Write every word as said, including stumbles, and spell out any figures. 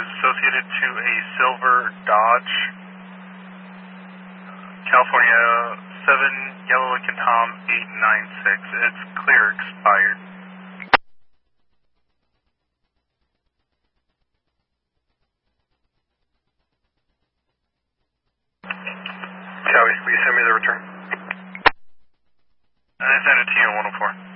is associated to a silver Dodge, California seven, Yellow Lincoln Tom eight nine six. It's clear expired. Copy. Will you send me the return? I sent it to you on one oh four.